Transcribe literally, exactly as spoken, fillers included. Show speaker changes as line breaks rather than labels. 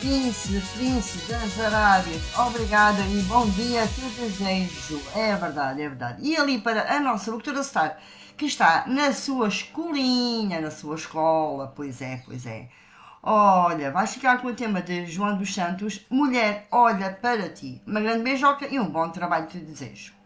Príncipe, príncipe das Arábias, obrigada e bom dia, te desejo. É verdade, é verdade. E ali para a nossa locutora Star, que está na sua escolinha, na sua escola, pois é, pois é. Olha, vais ficar com o tema de João dos Santos. Mulher, olha para ti. Uma grande beijoca e um bom trabalho te desejo.